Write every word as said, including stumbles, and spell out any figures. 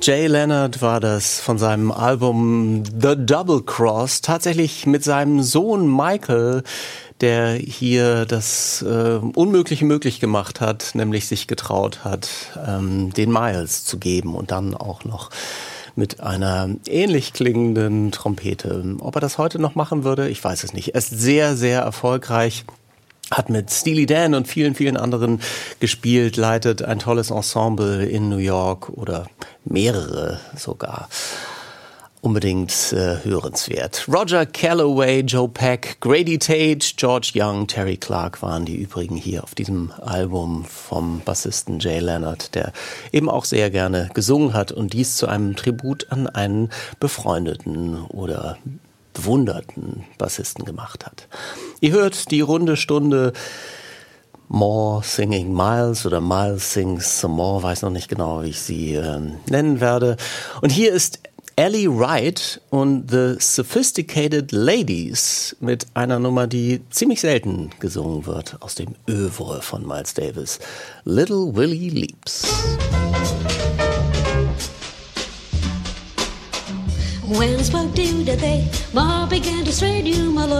Jay Leonard war das von seinem Album The Double Cross, tatsächlich mit seinem Sohn Michael, der hier das äh, Unmögliche möglich gemacht hat, nämlich sich getraut hat, ähm, den Miles zu geben und dann auch noch mit einer ähnlich klingenden Trompete. Ob er das heute noch machen würde, ich weiß es nicht. Er ist sehr, sehr erfolgreich. Hat mit Steely Dan und vielen, vielen anderen gespielt, leitet ein tolles Ensemble in New York oder mehrere sogar. Unbedingt äh, hörenswert. Roger Calloway, Joe Pack, Grady Tate, George Young, Terry Clark waren die übrigen hier auf diesem Album vom Bassisten Jay Leonard, der eben auch sehr gerne gesungen hat und dies zu einem Tribut an einen befreundeten oder bewunderten Bassisten gemacht hat. Ihr hört die runde Stunde More Singing Miles oder Miles Sings Some More, weiß noch nicht genau, wie ich sie äh, nennen werde. Und hier ist Ellie Wright und The Sophisticated Ladies mit einer Nummer, die ziemlich selten gesungen wird, aus dem Oeuvre von Miles Davis. Little Willie Leaps. When I spoke to you today, Ma began to straighten you, my love.